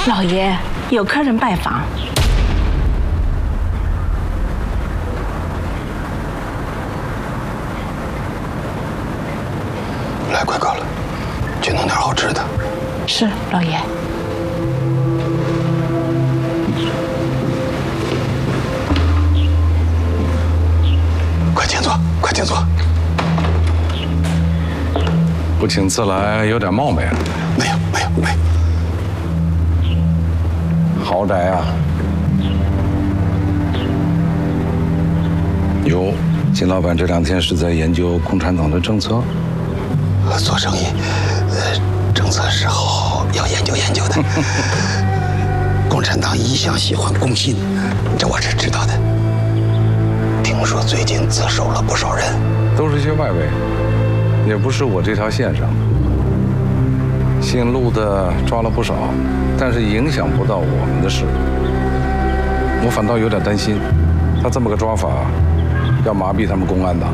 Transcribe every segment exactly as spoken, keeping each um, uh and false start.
老爷，有客人拜访。 来快够了，去弄点好吃的。 是，老爷。 快请坐，快请坐。 不请自来，有点冒昧啊。 没有，没有，没有。 豪宅啊！有，金老板这两天是在研究共产党的政策。 做生意，呃，政策是好要研究研究的。共产党一向喜欢攻心，这我是知道的。听说最近自首了不少人， 都是些外围，也不是我这条线上。姓陆的抓了不少，但是影响不到我们的事。我反倒有点担心，他这么个抓法，要麻痹他们公安党。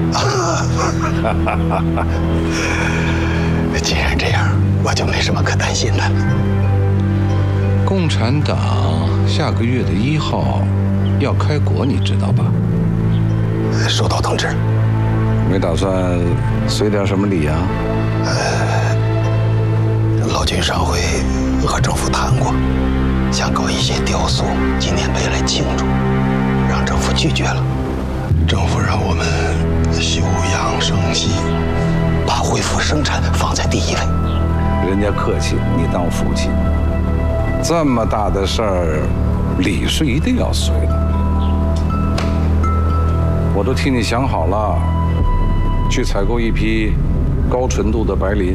既然这样，我就没什么可担心的。 共产党下个月的一号要开国，你知道吧？ 收到通知。 没打算随点什么礼啊？ 呃，老君上回和政府谈过，想搞一些雕塑、纪念碑来庆祝，让政府拒绝了。政府让我们休养生息，把恢复生产放在第一位。 人家客气，你当福气。这么大的事儿，礼是一定要随的。我都替你想好了，去采购一批高纯度的白磷。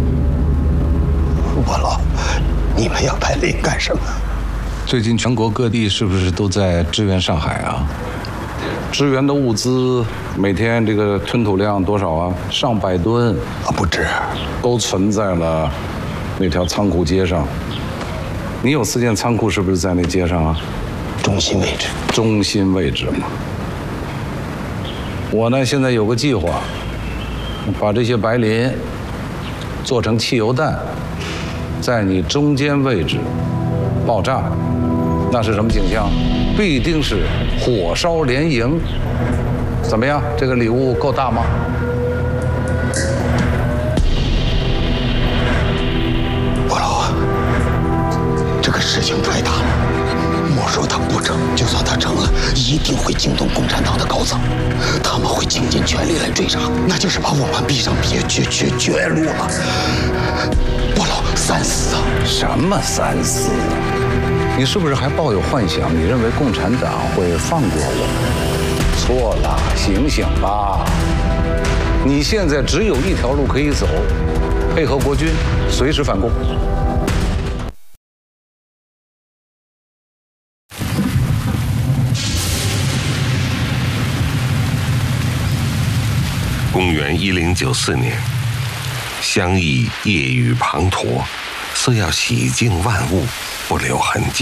我老，你们要白磷干什么？ 最近全国各地是不是都在支援上海啊？支援的物资每天这个吞吐量多少啊？上百吨啊，不止， 都存在了那条仓库街上。你有四件仓库是不是在那街上啊？ 中心位置， 中心位置嘛。我呢现在有个计划，把这些白磷做成汽油弹，在你中间位置爆炸，那是什么景象？必定是火烧连营。怎么样？这个礼物够大吗？ 我老啊，这个事情太大了。莫说它不成，就算它成了，一定会惊动共产党的高层，他们会倾尽全力来追杀，那就是把我们逼上绝绝绝绝路了。我老三思啊！ 什么三思啊？你是不是还抱有幻想？你认为共产党会放过我们？错了，醒醒吧！你现在只有一条路可以走，配合国军，随时反攻。 公元一零九四年，相议夜雨滂沱，似要洗净万物，不留痕迹。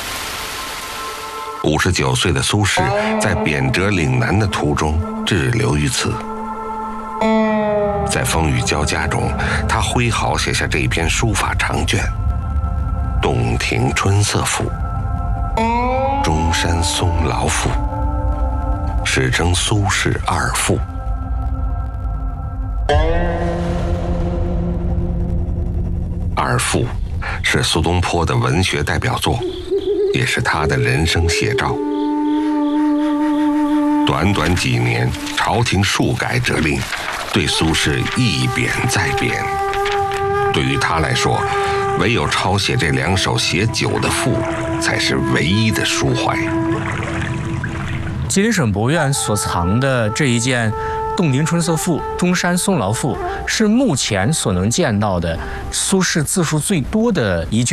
五十九岁的苏轼在贬谪岭南的途中滞留于此，在风雨交加中，他挥毫写下这一篇书法长卷《洞庭春色赋》《中山松劳赋》，史称苏轼二赋。二赋是苏东坡的文学代表作，也是他的人生写照。短短几年，朝廷数改折令，对苏轼一贬再贬。对于他来说，唯有抄写这两首写酒的赋，才是唯一的抒怀。 吉林省博物院所藏的这一件《洞庭春色赋》《中山松劳赋》是目前所能见到的苏轼字数最多的一卷。